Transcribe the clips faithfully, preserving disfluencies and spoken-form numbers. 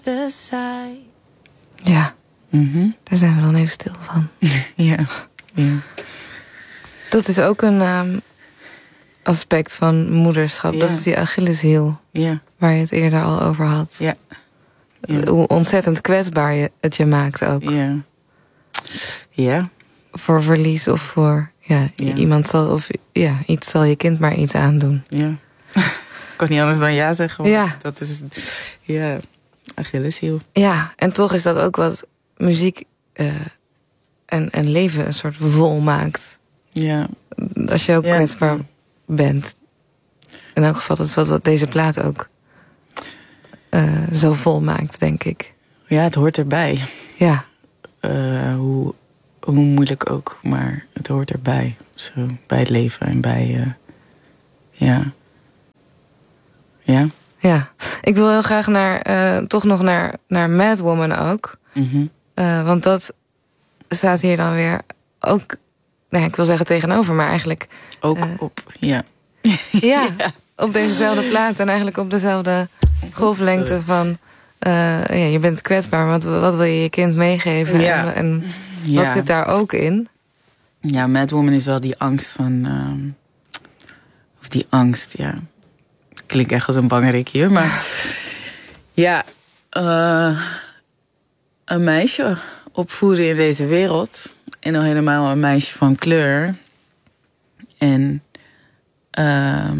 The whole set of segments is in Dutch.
the side. Ja, Mm-hmm. daar zijn we dan even stil van. Ja. Ja. Dat is ook een um, aspect van moederschap. Ja. Dat is die Achilleshiel, Ja. waar je het eerder al over had. Ja. Ja. Hoe ontzettend kwetsbaar je, het je maakt ook. Ja. Ja. Voor verlies of voor ja, Ja. iemand zal, of ja, iets zal je kind maar iets aandoen. Ja. Ik kan niet anders dan ja zeggen. Want Ja. Dat is, ja, Achilleshiel. Ja, en toch is dat ook wat muziek uh, en, en leven een soort vol maakt. Ja. Als je ook Ja. kwetsbaar bent. In elk geval, dat is wat deze plaat ook uh, zo vol maakt, denk ik. Ja, het hoort erbij. Ja. Uh, hoe, hoe moeilijk ook, maar het hoort erbij. Zo, bij het leven en bij... Uh, ja. Ja. Ja. Ik wil heel graag naar, uh, toch nog naar, naar Mad Woman ook. Mm-hmm. Uh, want dat staat hier dan weer ook... Nee, ik wil zeggen tegenover, maar eigenlijk... Ook uh, op, ja. Ja, ja, op dezezelfde plaat en eigenlijk op dezelfde golflengte Sorry. van... Uh, ja, je bent kwetsbaar, wat, wat wil je je kind meegeven? Ja. En, en ja. wat zit daar ook in? Ja, Mad Woman is wel die angst van... Uh, of die angst, ja. Klinkt echt als een bangerik hier, maar... ja, uh, een meisje opvoeden in deze wereld... en al helemaal een meisje van kleur... en... Uh,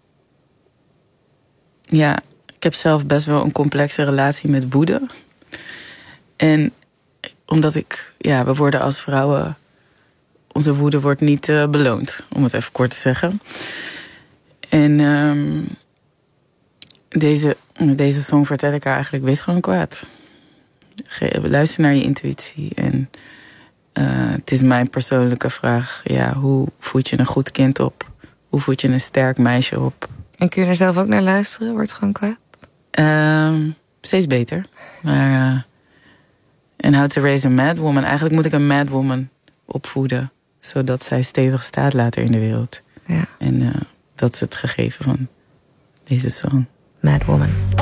ja, ik heb zelf best wel een complexe relatie met woede. En omdat ik... Ja, we worden als vrouwen... Onze woede wordt niet uh, beloond, om het even kort te zeggen. En um, deze, deze song vertel ik haar eigenlijk... wees gewoon kwaad. Ge- luister naar je intuïtie. En uh, het is mijn persoonlijke vraag. Ja, hoe voed je een goed kind op? Hoe voed je een sterk meisje op? En kun je er zelf ook naar luisteren? Wordt gewoon kwaad? Uh, steeds beter. Maar... Uh, en How to Raise a Mad Woman. Eigenlijk moet ik een mad woman opvoeden. Zodat zij stevig staat later in de wereld. Ja. En uh, dat is het gegeven van deze song. Mad Woman.